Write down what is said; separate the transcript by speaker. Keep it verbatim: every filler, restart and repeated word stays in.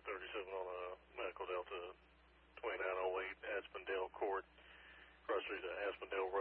Speaker 1: Highway thirty-seven on a Medical Delta twenty-nine oh eight Aspendale Court, across the street of Aspendale Road.